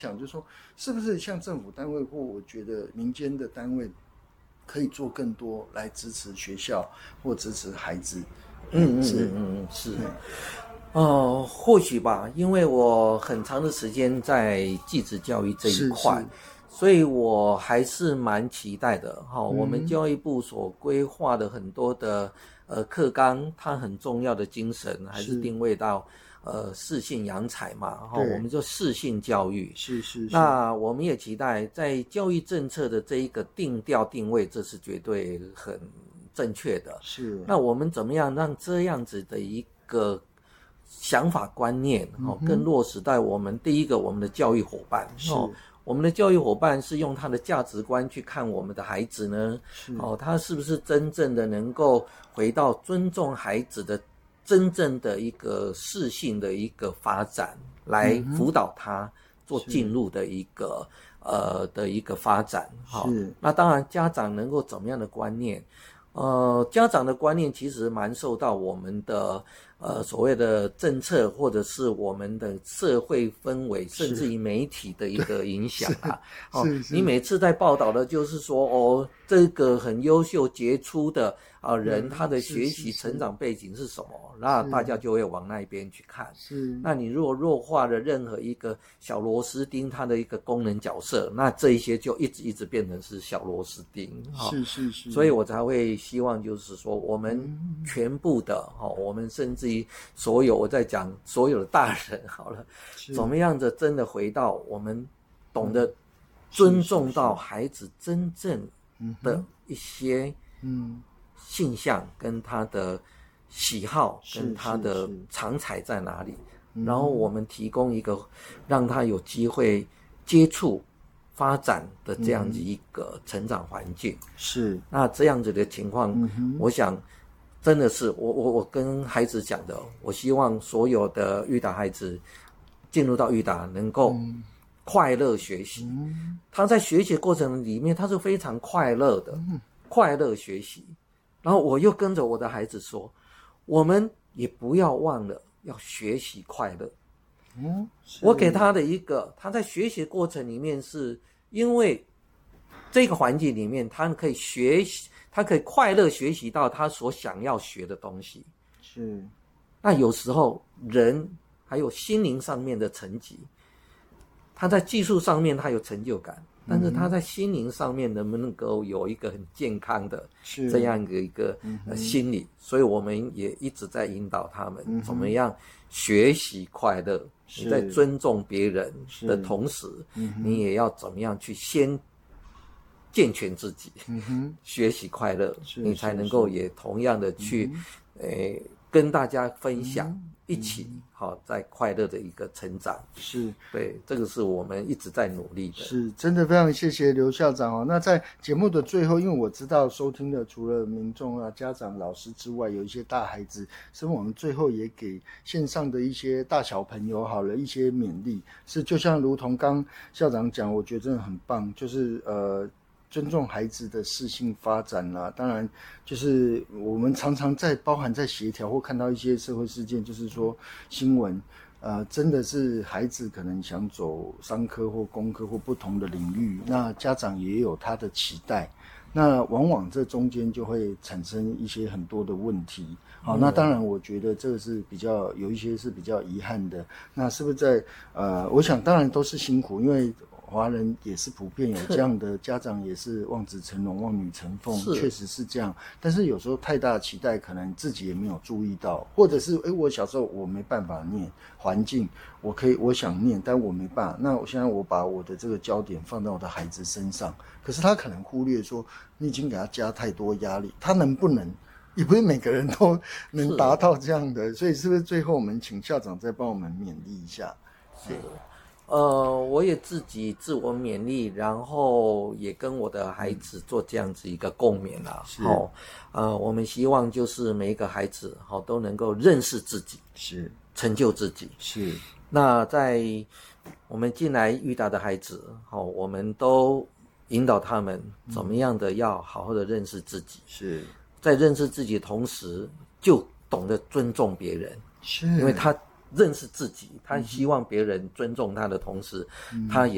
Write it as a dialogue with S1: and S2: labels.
S1: 想就是说，是不是像政府单位或我觉得民间的单位，可以做更多来支持学校或支持孩子？
S2: 是。或许吧，因为我很长的时间在技职教育这一块，所以我还是蛮期待的。我们教育部所规划的很多的课纲，它很重要的精神还是定位到适性扬才嘛，我们就适性教育。
S1: 是。
S2: 那我们也期待在教育政策的这一个定调定位，这是绝对很正确的。
S1: 是。
S2: 那我们怎么样让这样子的一个想法观念更落实在我们第一个我们的教育伙伴。我们的教育伙伴是用他的价值观去看我们的孩子呢？他是不是真正的能够回到尊重孩子的真正的一个适性的一个发展，来辅导他做进入的一个发展。那当然家长能够怎么样的观念？家长的观念其实蛮受到我们的所谓的政策，或者是我们的社会氛围，甚至于媒体的一个影响啊。你每次在报道的就是说，这个很优秀杰出的人，他的学习成长背景是什么？那大家就会往那边去看。那你如果弱化了任何一个小螺丝钉，它的一个功能角色，那这一些就一直变成是小螺丝钉。
S1: 是。
S2: 所以我才会希望就是说，我们全部的我们甚至于所有，我在讲所有的大人好了，怎么样的真的回到我们懂得尊重到孩子真正的一些性向跟他的喜好跟他的长才在哪里，然后我们提供一个让他有机会接触发展的这样子一个成长环境。
S1: 是。
S2: 那这样子的情况，我想真的是我跟孩子讲的，我希望所有的育达孩子进入到育达能够快乐学习。他在学习过程里面他是非常快乐的，快乐学习。然后我又跟着我的孩子说，我们也不要忘了要学习快乐。我给他的一个，他在学习过程里面，是因为这个环境里面他可以学习，他可以快乐学习到他所想要学的东西。
S1: 是。
S2: 那有时候人还有心灵上面的层级，他在技术上面他有成就感，但是他在心灵上面能不能够有一个很健康的这样的一个心理。所以我们也一直在引导他们怎么样学习快乐。你在尊重别人的同时，你也要怎么样去先健全自己，学习快乐，你才能够也同样的去跟大家分享，一起在快乐的一个成长。
S1: 是。
S2: 对，这个是我们一直在努力的。
S1: 是，真的非常谢谢刘校长。那在节目的最后，因为我知道收听的除了民众家长老师之外，有一些大孩子，所以我们最后也给线上的一些大小朋友好了一些勉励。是，就像如同刚校长讲，我觉得真的很棒，就是尊重孩子的适性发展啦。当然就是我们常常包含在协调或看到一些社会事件，就是说新闻真的是孩子可能想走商科或工科或不同的领域，那家长也有他的期待，那往往这中间就会产生一些很多的问题。好，那当然我觉得这个是比较有一些是比较遗憾的。那是不是在我想当然都是辛苦，因为华人也是普遍有这样的家长，也是望子成龙望女成凤，确实是这样。但是有时候太大的期待可能自己也没有注意到，或者是我小时候我没办法念，环境我想念但我没办法，那我现在我把我的这个焦点放到我的孩子身上，可是他可能忽略说你已经给他加太多压力，他能不能也不是每个人都能达到这样的。所以是不是最后我们请校长再帮我们勉励一下？
S2: 是。我也自己自我勉励，然后也跟我的孩子做这样子一个共勉啦。我们希望就是每一个孩子都能够认识自己，
S1: 是
S2: 成就自己。
S1: 是。
S2: 那在我们进来育达的孩子，我们都引导他们怎么样的要好好的认识自己。
S1: 是。
S2: 在认识自己的同时，就懂得尊重别人。
S1: 是。
S2: 因为他认识自己，他希望别人尊重他的同时，他也